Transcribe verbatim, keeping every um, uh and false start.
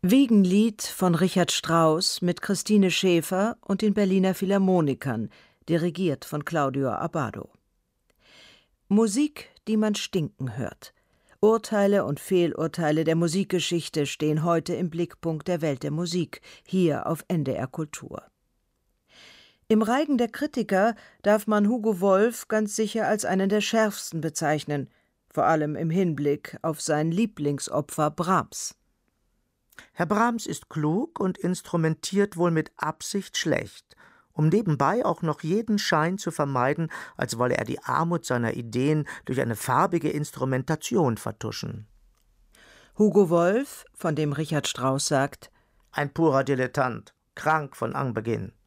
Wiegenlied von Richard Strauss mit Christine Schäfer und den Berliner Philharmonikern, dirigiert von Claudio Abbado. Musik, die man stinken hört. Urteile und Fehlurteile der Musikgeschichte stehen heute im Blickpunkt der Welt der Musik, hier auf N D R Kultur. Im Reigen der Kritiker darf man Hugo Wolf ganz sicher als einen der schärfsten bezeichnen, vor allem im Hinblick auf sein Lieblingsopfer Brahms. Herr Brahms ist klug und instrumentiert wohl mit Absicht schlecht, um nebenbei auch noch jeden Schein zu vermeiden, als wolle er die Armut seiner Ideen durch eine farbige Instrumentation vertuschen. Hugo Wolf, von dem Richard Strauss sagt: Ein purer Dilettant, krank von Anbeginn.